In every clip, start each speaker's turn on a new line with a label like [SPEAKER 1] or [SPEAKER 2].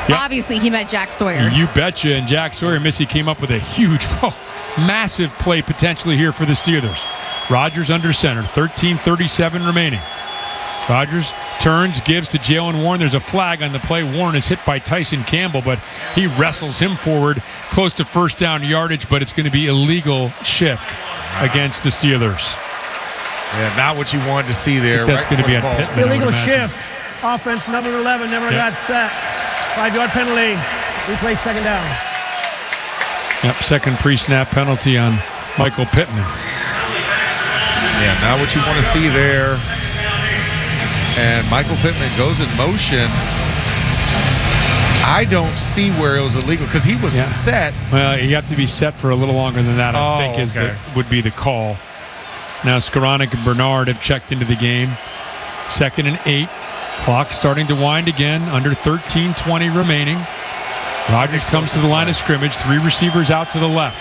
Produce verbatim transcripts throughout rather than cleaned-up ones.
[SPEAKER 1] Yep.
[SPEAKER 2] Obviously, he meant Jack Sawyer.
[SPEAKER 1] You betcha. And Jack Sawyer, Missy came up with a huge, oh, massive play potentially here for the Steelers. Rodgers under center, thirteen thirty-seven remaining. Rodgers turns, gives to Jaylen Warren. There's a flag on the play. Warren is hit by Tyson Campbell, but he wrestles him forward close to first down yardage, but it's going to be illegal shift against the Steelers.
[SPEAKER 3] Yeah, not what you wanted to see there.
[SPEAKER 1] That's
[SPEAKER 3] right
[SPEAKER 1] going to be a
[SPEAKER 3] ball.
[SPEAKER 1] Pittman.
[SPEAKER 4] Illegal shift. Offense number eleven never
[SPEAKER 1] yep.
[SPEAKER 4] got set. Five-yard penalty. Replay second down.
[SPEAKER 1] Yep, second pre-snap penalty on Michael Pittman.
[SPEAKER 3] Yeah, not what you want to see there. And Michael Pittman goes in motion. I don't see where it was illegal because he was
[SPEAKER 1] yeah.
[SPEAKER 3] set.
[SPEAKER 1] Well, you have to be set for a little longer than that, I
[SPEAKER 3] oh,
[SPEAKER 1] think, is
[SPEAKER 3] okay.
[SPEAKER 1] the, would be the call. Now Skoranek and Bernard have checked into the game. Second and eight. Clock starting to wind again. Under thirteen twenty remaining. Rodgers comes to the line of scrimmage. Three receivers out to the left.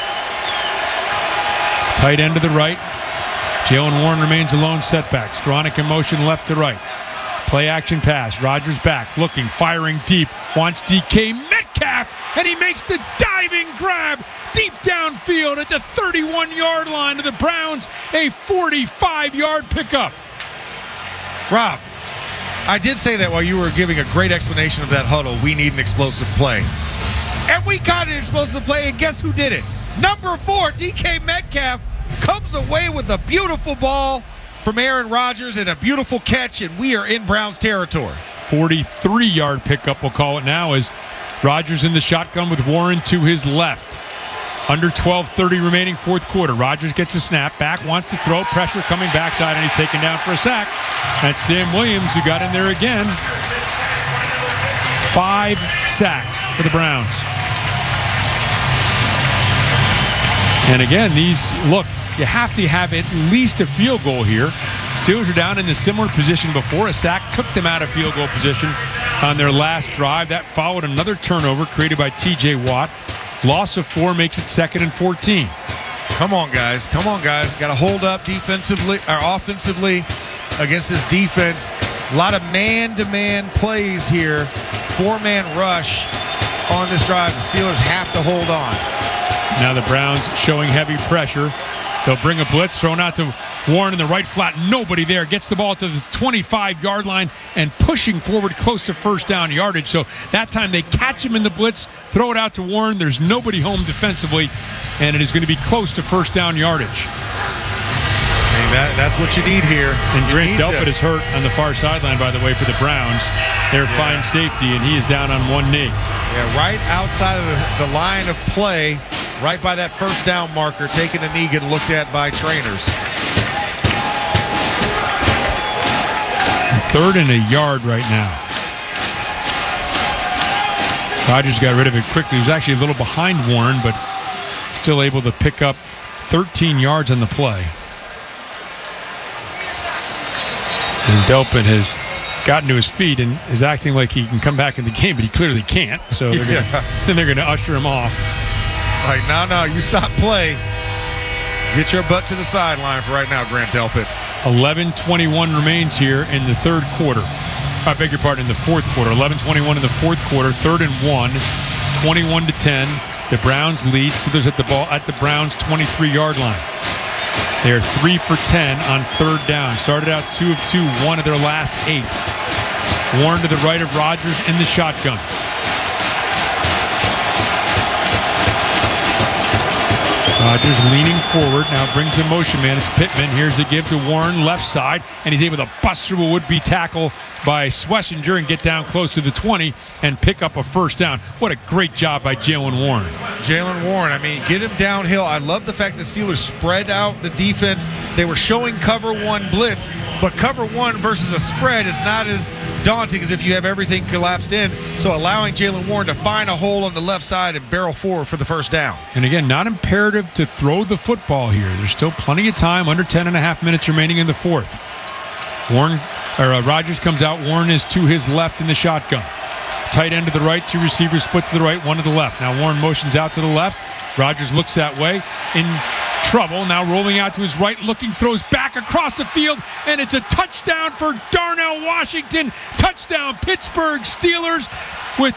[SPEAKER 1] Tight end to the right. Jaylen Warren remains alone, setback. Skoranek in motion left to right. Play action pass. Rodgers back, looking, firing deep. Wants D K Metcalf, and he makes the diving grab deep downfield at the thirty-one-yard line of the Browns. A forty-five-yard pickup.
[SPEAKER 3] Rob, I did say that while you were giving a great explanation of that huddle. We need an explosive play. And we got an explosive play, and guess who did it? Number four, D K Metcalf, comes away with a beautiful ball from Aaron Rodgers and a beautiful catch, and we are in Browns territory.
[SPEAKER 1] forty-three-yard pickup, we'll call it now, as Rodgers in the shotgun with Warren to his left. Under twelve thirty remaining, fourth quarter. Rodgers gets a snap back, wants to throw, pressure coming backside, and he's taken down for a sack. That's Sam Williams, who got in there again. Five sacks for the Browns. And again, these, look, you have to have at least a field goal here. Steelers are down in the similar position before. A sack took them out of field goal position on their last drive. That followed another turnover created by T J Watt. Loss of four makes it second and fourteen.
[SPEAKER 3] Come on, guys. Come on, guys. Got to hold up defensively or offensively against this defense. A lot of man-to-man plays here. Four-man rush on this drive. The Steelers have to hold on.
[SPEAKER 1] Now the Browns showing heavy pressure. They'll bring a blitz, thrown out to Warren in the right flat. Nobody there. Gets the ball to the twenty-five-yard line and pushing forward close to first down yardage. So that time they catch him in the blitz, throw it out to Warren. There's nobody home defensively, and it is going to be close to first down yardage.
[SPEAKER 3] I mean, that, that's what you need here.
[SPEAKER 1] And
[SPEAKER 3] you
[SPEAKER 1] Grant Delpit is hurt on the far sideline, by the way, for the Browns. They're yeah. fine safety, and he is down on one knee.
[SPEAKER 3] Yeah, right outside of the, the line of play, right by that first down marker, taking a knee, getting looked at by trainers.
[SPEAKER 1] Third and a yard right now. Rodgers got rid of it quickly. He was actually a little behind Warren, but still able to pick up thirteen yards on the play. And Delpit has gotten to his feet and is acting like he can come back in the game, but he clearly can't. So they're yeah. gonna, then they're going to usher him off.
[SPEAKER 3] Like, no, no, you stop play. Get your butt to the sideline for right now, Grant Delpit.
[SPEAKER 1] eleven twenty-one remains here in the third quarter. I beg your pardon, in the fourth quarter. eleven twenty-one in the fourth quarter, third and one, twenty-one to ten. The Browns lead. Steelers at the ball at the Browns' twenty-three-yard line. They are three for ten on third down. Started out two of two, one of their last eight. Warren to the right of Rodgers in the shotgun. Rodgers leaning forward, now brings a motion man. It's Pittman. Here's the give to Warren, left side, and he's able to bust through a would-be tackle by Schlesinger and get down close to the twenty and pick up a first down. What a great job by Jaylen Warren.
[SPEAKER 3] Jaylen Warren, I mean, get him downhill. I love the fact that Steelers spread out the defense. They were showing cover one blitz, but cover one versus a spread is not as daunting as if you have everything collapsed in. So allowing Jaylen Warren to find a hole on the left side and barrel forward for the first down.
[SPEAKER 1] And again, not imperative to throw the football here. There's still plenty of time, under ten and a half minutes remaining in the fourth. Warren, or uh, Rodgers comes out. Warren is to his left in the shotgun. Tight end to the right, two receivers split to the right, one to the left. Now Warren motions out to the left. Rodgers looks that way, in trouble. Now rolling out to his right, looking, throws back across the field, and it's a touchdown for Darnell Washington. Touchdown, Pittsburgh Steelers, with